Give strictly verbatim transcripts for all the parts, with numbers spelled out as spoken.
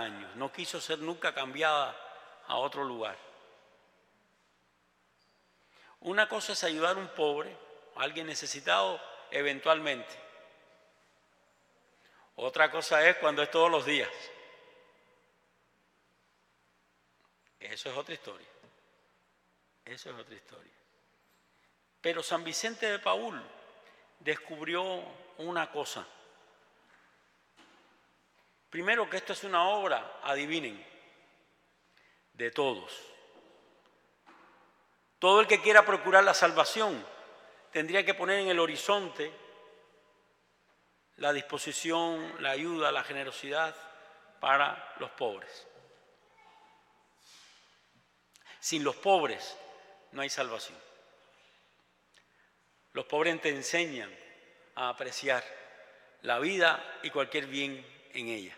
años. No quiso ser nunca cambiada a otro lugar. Una cosa es ayudar a un pobre, a alguien necesitado, eventualmente. Otra cosa es cuando es todos los días. Eso es otra historia. Eso es otra historia. Pero San Vicente de Paúl descubrió una cosa. Primero, que esto es una obra, adivinen, de todos. Todo el que quiera procurar la salvación tendría que poner en el horizonte la disposición, la ayuda, la generosidad para los pobres. Sin los pobres no hay salvación. Los pobres te enseñan a apreciar la vida y cualquier bien en ella.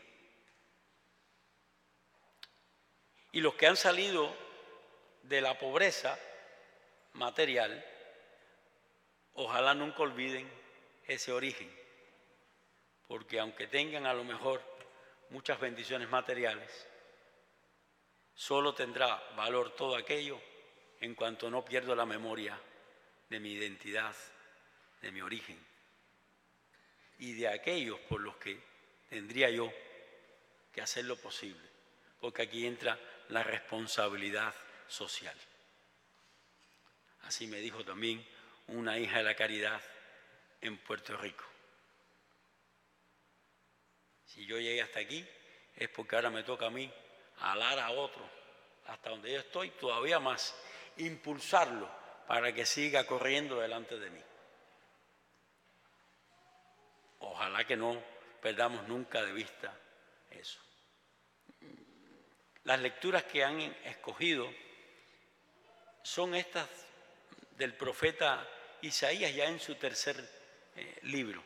Y los que han salido de la pobreza material, ojalá nunca olviden ese origen, porque aunque tengan a lo mejor muchas bendiciones materiales, solo tendrá valor todo aquello en cuanto no pierdo la memoria de mi identidad, de mi origen y de aquellos por los que tendría yo que hacer lo posible, porque aquí entra la responsabilidad social. Así me dijo también una hija de la caridad en Puerto Rico. Si yo llegué hasta aquí es porque ahora me toca a mí alar a otro hasta donde yo estoy, todavía más, impulsarlo para que siga corriendo delante de mí. Ojalá que no perdamos nunca de vista eso. Las lecturas que han escogido son estas del profeta Isaías ya en su tercer eh, libro.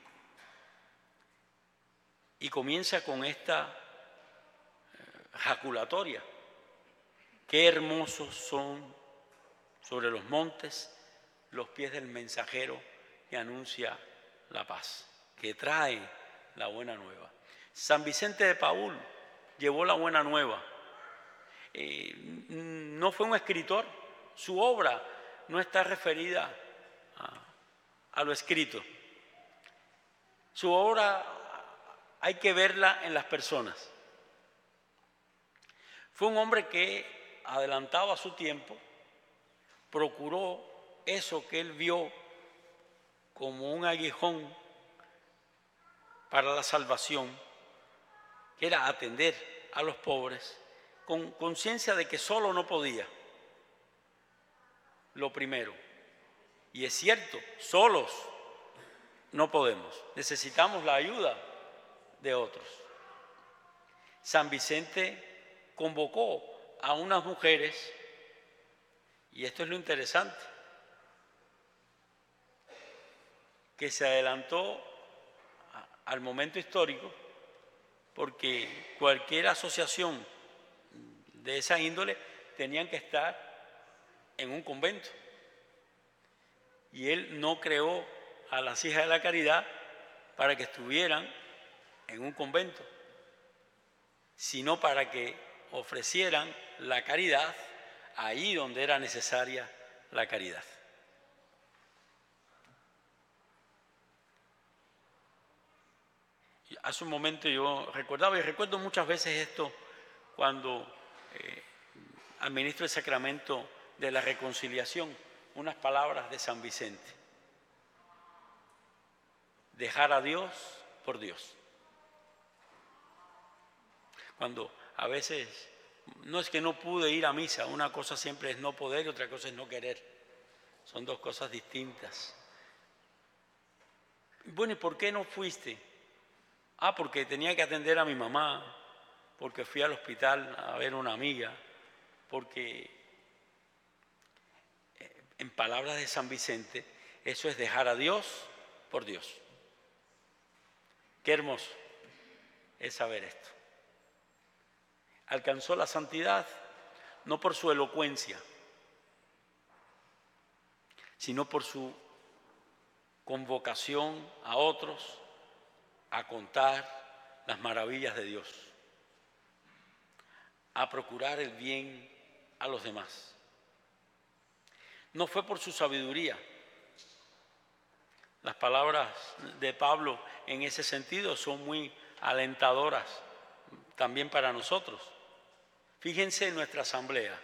Y comienza con esta eh, jaculatoria. Qué hermosos son sobre los montes los pies del mensajero que anuncia la paz, que trae la buena nueva. San Vicente de Paúl llevó la buena nueva. Eh, no fue un escritor, su obra no está referida a, a lo escrito. Su obra hay que verla en las personas. Fue un hombre que, adelantado a su tiempo, procuró eso que él vio como un aguijón para la salvación, que era atender a los pobres, con conciencia de que solo no podía. Lo primero, y es cierto, solos no podemos, necesitamos la ayuda de otros. San Vicente convocó a unas mujeres, y esto es lo interesante, que se adelantó al momento histórico, porque cualquier asociación de esa índole tenían que estar en un convento. Y él no creó a las hijas de la caridad para que estuvieran en un convento, sino para que ofrecieran la caridad ahí donde era necesaria la caridad. Hace un momento yo recordaba, y recuerdo muchas veces esto cuando eh, administro el sacramento de la reconciliación, unas palabras de San Vicente. Dejar a Dios por Dios. Cuando a veces, no es que no pude ir a misa, una cosa siempre es no poder y otra cosa es no querer. Son dos cosas distintas. Bueno, ¿y por qué no fuiste? Ah, porque tenía que atender a mi mamá, porque fui al hospital a ver a una amiga, porque, en palabras de San Vicente, eso es dejar a Dios por Dios. Qué hermoso es saber esto. Alcanzó la santidad no por su elocuencia, sino por su convocación a otros a contar las maravillas de Dios. a procurar el bien a los demás. No fue por su sabiduría. Las palabras de Pablo en ese sentido son muy alentadoras también para nosotros. Fíjense en nuestra asamblea.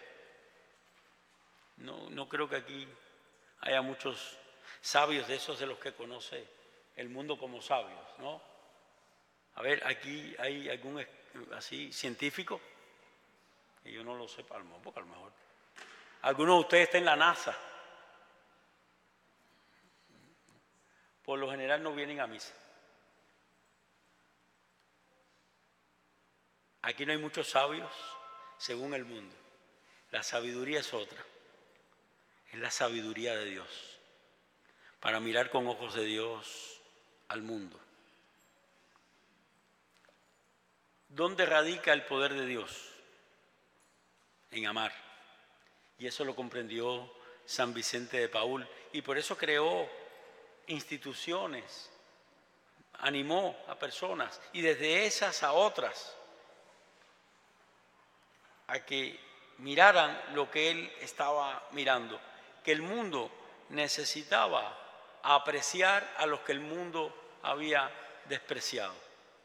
No, no creo que aquí haya muchos sabios de esos de los que conoce el mundo como sabios, ¿no? A ver, aquí hay algún así científico, que yo no lo sé, a lo mejor, porque a lo mejor. Algunos de ustedes están en la NASA. Por lo general no vienen a misa. Aquí no hay muchos sabios según el mundo. La sabiduría es otra. Es la sabiduría de Dios. Para mirar con ojos de Dios al mundo. ¿Dónde radica el poder de Dios? En amar. Y eso lo comprendió San Vicente de Paúl. Y por eso creó instituciones, animó a personas y desde esas a otras a que miraran lo que él estaba mirando, que el mundo necesitaba apreciar a los que el mundo había despreciado.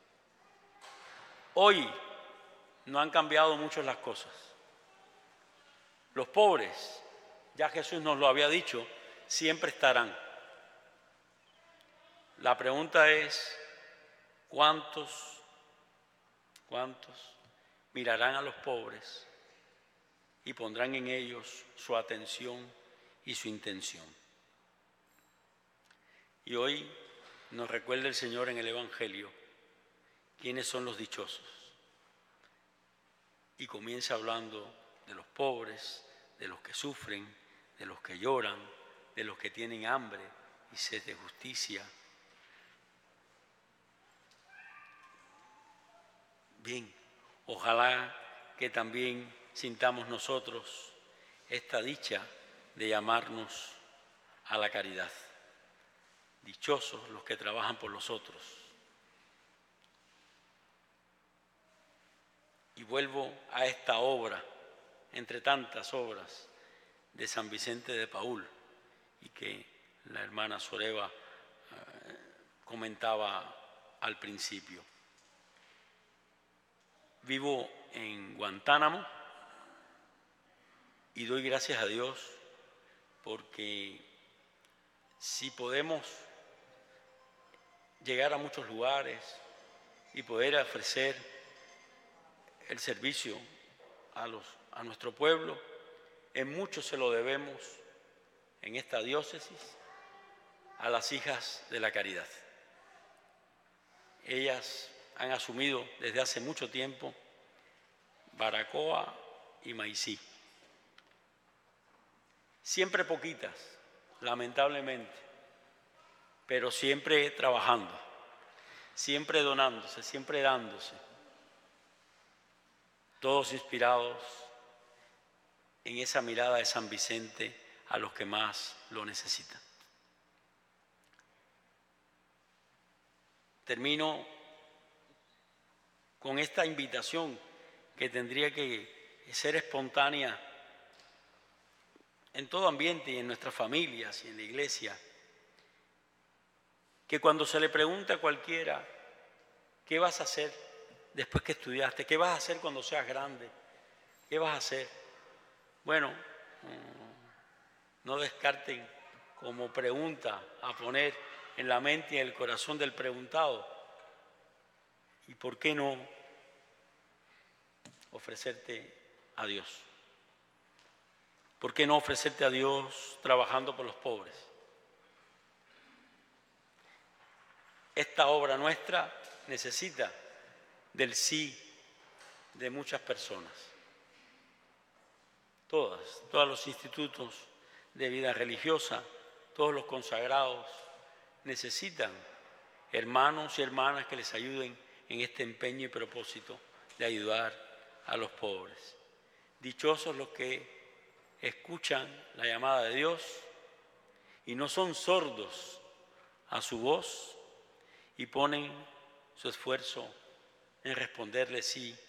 Hoy no han cambiado mucho las cosas. Los pobres, ya Jesús nos lo había dicho, siempre estarán. La pregunta es, ¿cuántos, cuántos mirarán a los pobres y pondrán en ellos su atención y su intención? Y hoy nos recuerda el Señor en el Evangelio quiénes son los dichosos. Y comienza hablando de los pobres, de los que sufren, de los que lloran, de los que tienen hambre y sed de justicia. Bien, ojalá que también sintamos nosotros esta dicha de llamarnos a la caridad. Dichosos los que trabajan por los otros. Y vuelvo a esta obra, entre tantas obras, de San Vicente de Paúl, y que la hermana Soreva eh, comentaba al principio. Vivo en Guantánamo y doy gracias a Dios porque si podemos llegar a muchos lugares y poder ofrecer el servicio a, los, a nuestro pueblo, en mucho se lo debemos en esta diócesis a las hijas de la caridad. Ellas han asumido desde hace mucho tiempo Baracoa y Maicí. Siempre poquitas, lamentablemente, pero siempre trabajando, siempre donándose, siempre dándose, todos inspirados en esa mirada de San Vicente a los que más lo necesitan. Termino con esta invitación que tendría que ser espontánea en todo ambiente y en nuestras familias y en la iglesia, que cuando se le pregunta a cualquiera, ¿qué vas a hacer después que estudiaste? ¿Qué vas a hacer cuando seas grande? ¿Qué vas a hacer? Bueno, no descarten como pregunta a poner en la mente y en el corazón del preguntado. ¿Y por qué no ofrecerte a Dios? ¿Por qué no ofrecerte a Dios trabajando por los pobres? Esta obra nuestra necesita del sí de muchas personas. Todas, todos los institutos de vida religiosa, todos los consagrados necesitan hermanos y hermanas que les ayuden en este empeño y propósito de ayudar a los pobres. Dichosos los que escuchan la llamada de Dios y no son sordos a su voz y ponen su esfuerzo en responderle sí